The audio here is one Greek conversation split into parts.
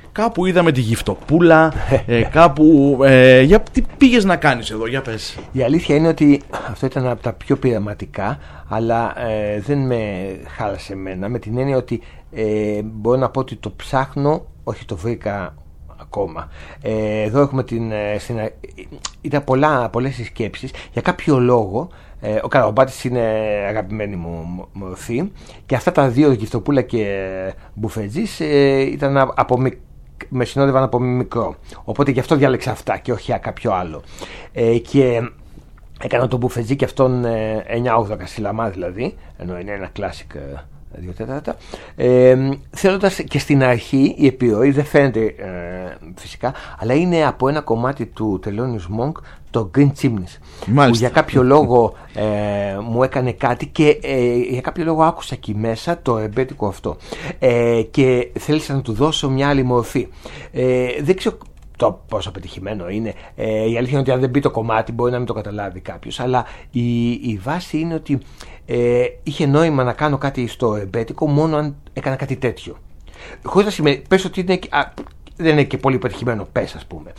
κάπου είδαμε τη Γυφτοπούλα, κάπου. Τι πήγες να κάνεις εδώ, για πες. Η αλήθεια είναι ότι αυτό ήταν από τα πιο πειραματικά, αλλά δεν με χάλασε εμένα, με την έννοια ότι μπορώ να πω ότι το ψάχνω, όχι το βρήκα ακόμα. Εδώ έχουμε ήταν πολλές συσκέψεις. Για κάποιο λόγο, ο Μπάτης είναι αγαπημένη μου μορφή, και αυτά τα δύο, Γυφτοπούλα και Μπουφετζής, με συνόδευαν από μικρό. Οπότε γι' αυτό διάλεξα αυτά και όχι κάποιο άλλο. Και έκανα τον Μπουφετζή και αυτόν 9-8 Κασιλαμά δηλαδή, ενώ είναι ένα κλάσικ 2 τέταρτα. Θέλοντας και στην αρχή η επιρροή δεν φαίνεται φυσικά, αλλά είναι από ένα κομμάτι του Thelonious Monk, το Green Chimneys, που για κάποιο λόγο μου έκανε κάτι, και για κάποιο λόγο άκουσα εκεί μέσα το ρεμπέτικο αυτό, και θέλησα να του δώσω μια άλλη μορφή. Δεν ξέρω το πόσο πετυχημένο είναι. Η αλήθεια είναι ότι αν δεν μπει το κομμάτι μπορεί να μην το καταλάβει κάποιος, αλλά η βάση είναι ότι είχε νόημα να κάνω κάτι στο ρεμπέτικο μόνο αν έκανα κάτι τέτοιο. Χωρίς να σημαίνει, πες ότι δεν είναι και πολύ πετυχημένο, πες ας πούμε.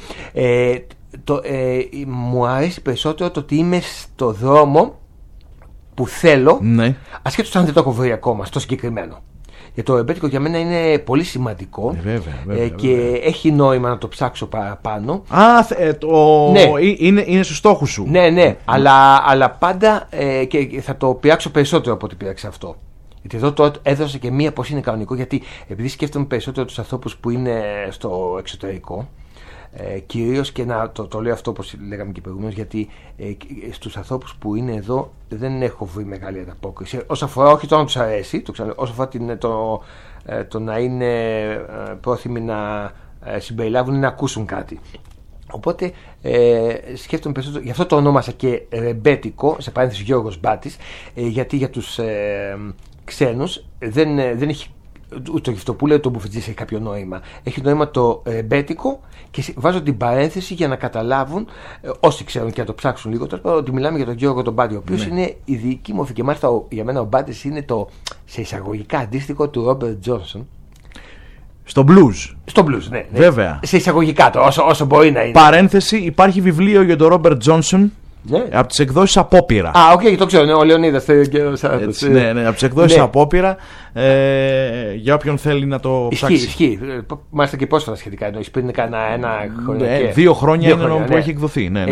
Μου αρέσει περισσότερο το ότι είμαι στο δρόμο που θέλω, ναι, ασχέτως αν δεν το έχω βρει ακόμα στο συγκεκριμένο. Και το ρεμπέτικο για μένα είναι πολύ σημαντικό, και έχει νόημα να το ψάξω παραπάνω. Ναι. Είναι στους στόχους σου. Ναι, αλλά πάντα και θα το πειράξω περισσότερο από ό,τι πειράξα αυτό. Γιατί εδώ το έδωσα και μία πως είναι κανονικό, γιατί επειδή σκέφτομαι περισσότερο τους ανθρώπους που είναι στο εξωτερικό, κυρίως, και το λέω αυτό όπως λέγαμε και προηγουμένως, γιατί στους ανθρώπους που είναι εδώ δεν έχω βρει μεγάλη ανταπόκριση. Όσο αφορά, όχι το να τους αρέσει, όσο αφορά το να είναι πρόθυμοι να συμπεριλάβουν ή να ακούσουν κάτι. Οπότε σκέφτομαι περισσότερο, γι' αυτό το ονόμασα και ρεμπέτικο, σε παρένθεση Γιώργος Μπάτης, γιατί για τους ξένους δεν έχει ούτε το Γυφτοπούλα ούτε το Μπουφετζή έχει κάποιο νόημα. Έχει νόημα το ρεμπέτικο, και βάζω την παρένθεση για να καταλάβουν όσοι ξέρουν και να το ψάξουν λίγο τώρα, ότι μιλάμε για τον Γιώργο τον Μπάτη, ο οποίος είναι ειδική μορφή, και μάλιστα για μένα ο Μπάτης είναι το σε εισαγωγικά αντίστοιχο του Ρόμπερτ Τζόνσον. Στο blues. Στο blues, ναι. Βέβαια. Σε εισαγωγικά όσο μπορεί να είναι. Παρένθεση, υπάρχει βιβλίο για τον Ρόμπερτ Τζόνσον. Ναι. Από τις εκδόσεις Απόπειρα. Το ξέρω, ναι, ο Λεωνίδας. Ναι, από τις εκδόσεις Απόπειρα, για όποιον θέλει να το ψάξει. Ισχύει. Μάλιστα και πρόσφατα σχετικά, εννοείς πριν ένα χρόνο. 2 χρόνια είναι που έχει εκδοθεί. Ναι.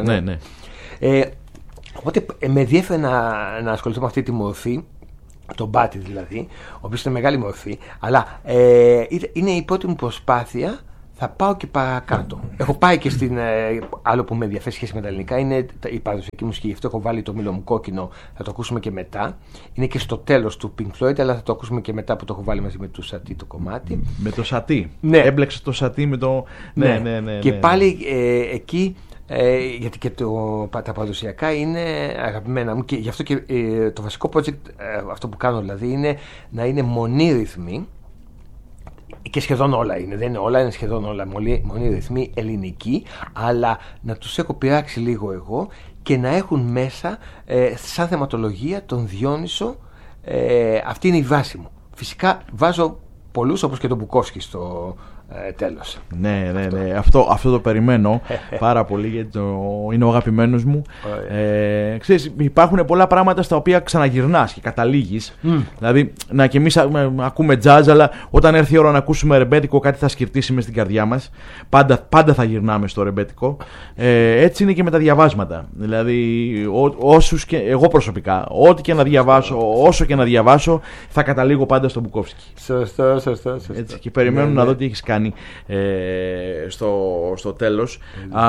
Οπότε με ενδιέφερε να ασχοληθώ με αυτή τη μορφή, τον Μπάτη δηλαδή, ο οποίος είναι μεγάλη μορφή, αλλά είναι η πρώτη μου προσπάθεια. Θα πάω και παρακάτω. Έχω πάει και στην. Άλλο που με ενδιαφέρει σχέση με τα ελληνικά είναι η παραδοσιακή μουσική. Γι' αυτό έχω βάλει το Μήλο μου κόκκινο. Θα το ακούσουμε και μετά. Είναι και στο τέλος του Pink Floyd, αλλά θα το ακούσουμε και μετά, που το έχω βάλει μαζί με το Σατί το κομμάτι. Με το Σατί. Ναι. Έμπλεξε το Σατί με το. Ναι. Και πάλι εκεί. Γιατί και τα παραδοσιακά είναι αγαπημένα μου, και γι' αυτό και το βασικό project, αυτό που κάνω δηλαδή, είναι να είναι μονή ρυθμοί. Και σχεδόν όλα είναι, δεν είναι όλα, είναι σχεδόν όλα μονή ρυθμοί ελληνικοί, αλλά να τους έχω πειράξει λίγο εγώ και να έχουν μέσα σαν θεματολογία τον Διόνυσο. Αυτή είναι η βάση μου. Φυσικά βάζω πολλούς, όπως και τον Μπουκόφσκι στο τέλος. Ναι. Αυτό το περιμένω πάρα πολύ, γιατί είναι ο αγαπημένος μου. Ξέρεις, υπάρχουν πολλά πράγματα στα οποία ξαναγυρνάς και καταλήγεις. Δηλαδή, και εμείς ακούμε jazz, αλλά όταν έρθει η ώρα να ακούσουμε ρεμπέτικο, κάτι θα σκυρτήσει μες στην καρδιά μας. Πάντα θα γυρνάμε στο ρεμπέτικο. Έτσι είναι και με τα διαβάσματα. Δηλαδή, εγώ προσωπικά, ό,τι και να διαβάσω, όσο και να διαβάσω, θα καταλήγω πάντα στον Μπουκόφσκι. Σωστό. Έτσι, και περιμένω να δω τι έχεις κάνει στο τέλος.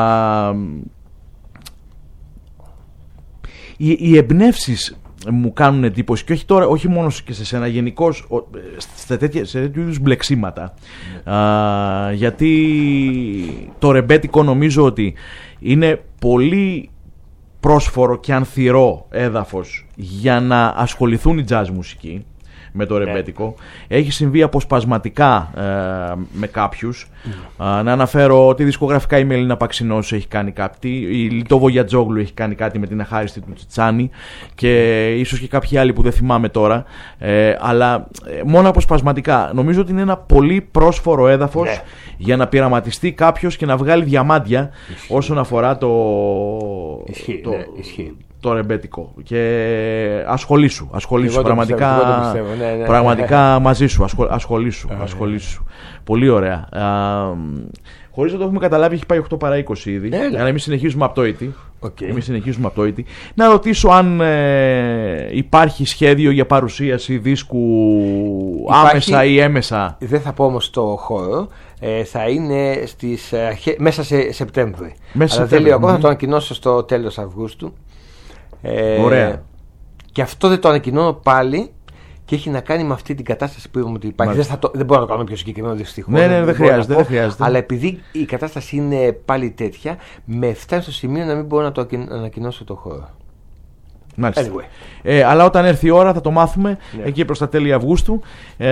Οι εμπνεύσεις μου κάνουν εντύπωση, και όχι τώρα, όχι μόνο και σε σένα, γενικώς σε τέτοιου είδους μπλεξίματα. Γιατί το ρεμπέτικο νομίζω ότι είναι πολύ πρόσφορο και ανθυρό έδαφος για να ασχοληθούν οι jazz μουσικοί. με το ρεμπέτικο. Έχει συμβεί αποσπασματικά με κάποιους. Να αναφέρω ότι δισκογραφικά η Μελίνα Παξινός έχει κάνει κάτι, η Λιτόβο Γιατζόγλου έχει κάνει κάτι με την αχάριστη του Τσιτσάνη και ίσως και κάποιοι άλλοι που δεν θυμάμαι τώρα. Αλλά μόνο αποσπασματικά. Νομίζω ότι είναι ένα πολύ πρόσφορο έδαφος για να πειραματιστεί κάποιος και να βγάλει διαμάντια όσον αφορά το ρεμπέτικο. Και ασχολήσου πραγματικά, πραγματικά μαζί σου, ασχολήσου. Πολύ ωραία. Χωρίς να το έχουμε καταλάβει, έχει πάει 8 παρά 20 ήδη. Για να μην συνεχίζουμε απτόητοι. Να ρωτήσω αν υπάρχει σχέδιο για παρουσίαση δίσκου άμεσα ή έμεσα. Δεν θα πω όμως το χώρο. Θα είναι μέσα σε Σεπτέμβρη. Αλλά δεν λέω ακόμα, θα το ανακοινώσω στο τέλος Αυγούστου. Ωραία. Και αυτό δεν το ανακοινώνω πάλι και έχει να κάνει με αυτή την κατάσταση που είπαμε ότι υπάρχει. Δεν μπορώ να το κάνω πιο συγκεκριμένο, δυστυχώς. Ναι, δεν χρειάζεται. Αλλά επειδή η κατάσταση είναι πάλι τέτοια, με φτάνει στο σημείο να μην μπορώ να το ανακοινώσω το χώρο. Μάλιστα. Anyway. Αλλά όταν έρθει η ώρα θα το μάθουμε, εκεί προς τα τέλη Αυγούστου,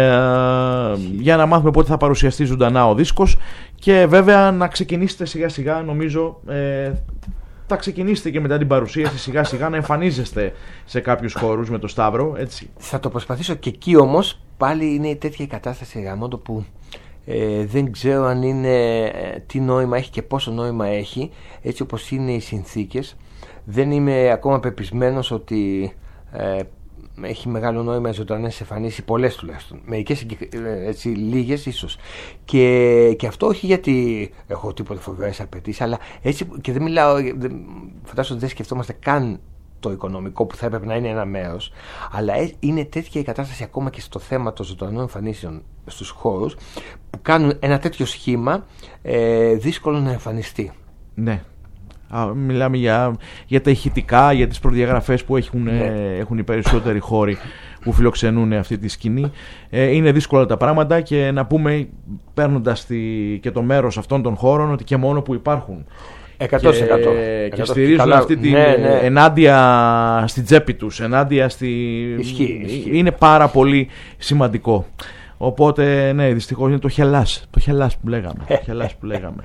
για να μάθουμε πότε θα παρουσιαστεί ζωντανά ο δίσκος και βέβαια να ξεκινήσετε σιγά σιγά, νομίζω θα ξεκινήσετε και μετά την παρουσίαση σιγά σιγά να εμφανίζεστε σε κάποιους χώρους με το Σταύρο, έτσι. Θα το προσπαθήσω και εκεί όμως πάλι είναι τέτοια η κατάσταση γαμώτο που δεν ξέρω αν είναι τι νόημα έχει και πόσο νόημα έχει έτσι όπως είναι οι συνθήκες. Δεν είμαι ακόμα πεπισμένος ότι έχει μεγάλο νόημα ζωντανές εμφανίσεις, πολλές τουλάχιστον. Μερικές έτσι, λίγες ίσως. Και αυτό όχι γιατί έχω τίποτα φοβερές απαιτήσεις, αλλά έτσι και δεν μιλάω. Φαντάζομαι ότι δεν σκεφτόμαστε καν το οικονομικό που θα έπρεπε να είναι ένα μέρος, αλλά είναι τέτοια η κατάσταση ακόμα και στο θέμα των ζωντανών εμφανίσεων στους χώρους που κάνουν ένα τέτοιο σχήμα δύσκολο να εμφανιστεί. Ναι. Μιλάμε για τα ηχητικά, για τις προδιαγραφές που έχουν οι περισσότεροι χώροι που φιλοξενούν αυτή τη σκηνή. Είναι δύσκολα τα πράγματα και να πούμε, παίρνοντας και το μέρος αυτών των χώρων, ότι και μόνο που υπάρχουν 100%. Και στηρίζουν αυτή την ενάντια στην τσέπη τους, ενάντια Ισχύει. Είναι πάρα πολύ σημαντικό. Οπότε ναι, δυστυχώς είναι το χελάς που λέγαμε.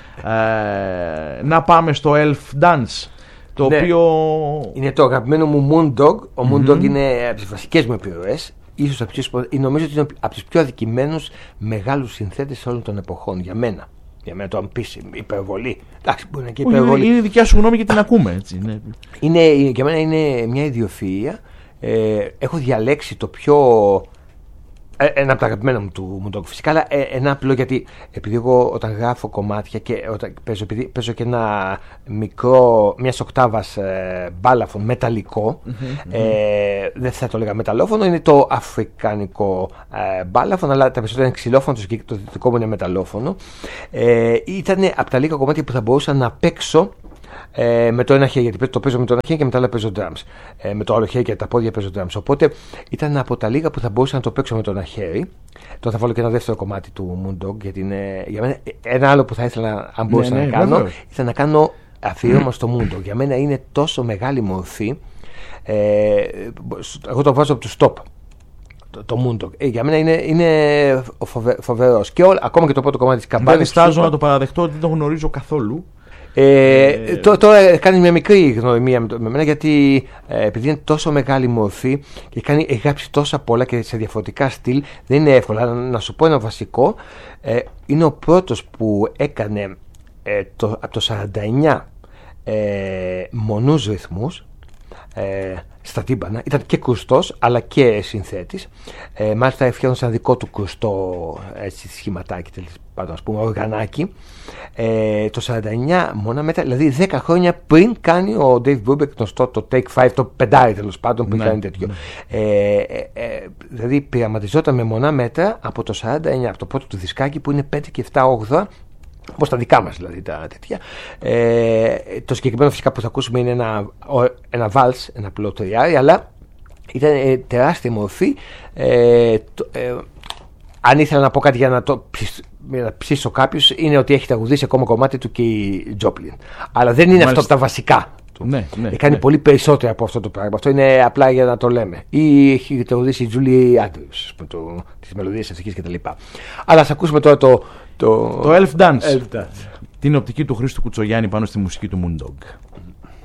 Να πάμε στο Elf Dance, το οποίο είναι το αγαπημένο μου Moondog. Ο Moondog είναι από τις βασικές μου επιρροές. Ίσως νομίζω ότι είναι από τους πιο αδικημένους μεγάλους συνθέτες όλων των εποχών για μένα. Το αν πεις υπερβολή. Εντάξει, μπορεί να είναι και υπερβολή. Είναι δικιά σου γνώμη και την ακούμε, έτσι. Για μένα είναι μια ιδιοφυΐα. Έχω διαλέξει το πιο. Ένα από τα αγαπημένα μου του Moondog φυσικά, αλλά ένα απλό γιατί επειδή εγώ όταν γράφω κομμάτια και όταν παίζω και ένα μικρό, μιας οκτάβας μπάλαφον μεταλλικό, δεν θα το λέγα μεταλλόφωνο, είναι το αφρικανικό μπάλαφον, αλλά τα περισσότερα είναι ξυλόφωνο, το δυτικό μου είναι μεταλλόφωνο. Ήταν από τα λίγα κομμάτια που θα μπορούσα να παίξω με το ένα χέρι, γιατί το παίζω με το ένα χέρι και με το άλλο παίζω drums. Με το άλλο χέρι και τα πόδια παίζω drums. Οπότε ήταν από τα λίγα που θα μπορούσα να το παίξω με το ένα χέρι. Τώρα θα βάλω και ένα δεύτερο κομμάτι του Moondog, γιατί είναι για μένα ένα άλλο που θα ήθελα, αν μπορούσα να κάνω, ήταν να κάνω αφιέρωμα στο Moondog. Για μένα είναι τόσο μεγάλη μορφή. Εγώ το βάζω από του stop. Το Moondog. Για μένα είναι φοβερός. Και ακόμα και το πρώτο κομμάτι της καμπάνης. Διστάζω να το παραδεχτώ ότι δεν το γνωρίζω καθόλου. Τώρα κάνει μια μικρή γνωριμία με μένα, γιατί επειδή είναι τόσο μεγάλη μορφή και έχει γράψει τόσα πολλά και σε διαφορετικά στυλ, δεν είναι εύκολο. Αλλά να σου πω ένα βασικό, είναι ο πρώτος που έκανε από το 49 μονούς ρυθμούς στα τύμπανα. Ήταν και κρουστός αλλά και συνθέτης. Μάλιστα έφτιαξε ένα δικό του κρουστό σχηματάκι, τέλος πάντων, ας πούμε, οργανάκι. Το 49 μόνο μετά, δηλαδή 10 χρόνια πριν κάνει ο Dave Brubeck γνωστό το Take 5, το πεντάρι τέλος πάντων που κάνει τέτοιο. Δηλαδή πειραματιζόταν με μονά μέτρα από το 49, από το πρώτο του δισκάκι που είναι 5 και 7 8, όπως τα δικά μας δηλαδή τα τέτοια. Το συγκεκριμένο φυσικά που θα ακούσουμε είναι ένα βάλς, ένα απλό τριάρι, αλλά ήταν τεράστια μορφή. Αν ήθελα να πω κάτι για να το ψήσω κάποιους, είναι ότι έχει τραγουδήσει ακόμα κομμάτι του και η Joplin. Αλλά δεν είναι αυτό από τα βασικά του. Ναι, κάνει πολύ περισσότερο από αυτό το πράγμα. Αυτό είναι απλά για να το λέμε. Ή έχει τραγουδήσει η Julie Andrews, τις μελωδίες ευτυχής κτλ. Αλλά ας ακούσουμε τώρα το Elf Dance. Την οπτική του Χρήστου Κουτσογιάννη πάνω στη μουσική του Moondog.